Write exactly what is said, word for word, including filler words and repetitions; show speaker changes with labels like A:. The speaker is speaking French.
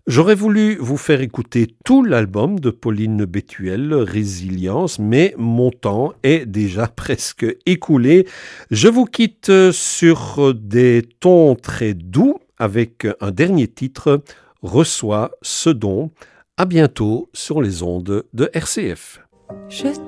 A: J'aurais voulu vous faire écouter tout l'album de Pauline Bétuel, Résilience, mais mon temps est déjà presque écoulé. Je vous quitte sur des tons très doux avec un dernier titre, Reçois ce don. À bientôt sur les ondes de R C F.
B: Je